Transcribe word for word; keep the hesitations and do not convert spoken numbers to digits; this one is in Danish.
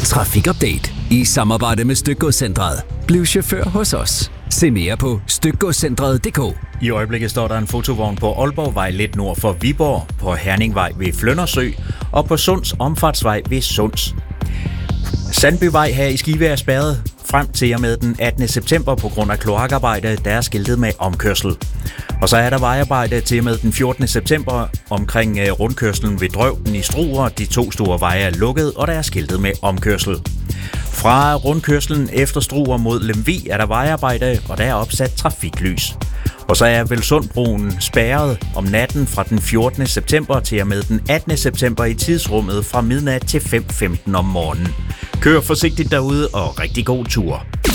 Trafikupdate i samarbejde med Stykgodscentret. Bliv chauffør hos os. Se mere på stykgodscentret punktum d k. I øjeblikket står der en fotovogn på Aalborgvej lidt nord for Viborg, på Herningvej ved Fløndersø og på Sunds Omfartsvej ved Sunds. Sandbyvej her i Skive er spærret frem til og med den attende september på grund af kloakarbejde, der er skiltet med omkørsel. Og så er der vejarbejde til og med den fjortende september omkring rundkørslen ved Drøvden i Struer. De to store veje er lukket, og der er skiltet med omkørsel. Fra rundkørslen efter Struer mod Lemvig er der vejarbejde, og der er opsat trafiklys. Og så er Velsundbroen spærret om natten fra den fjortende september til og med den attende september i tidsrummet fra midnat til fem femten om morgenen. Kør forsigtigt derude og rigtig god tur.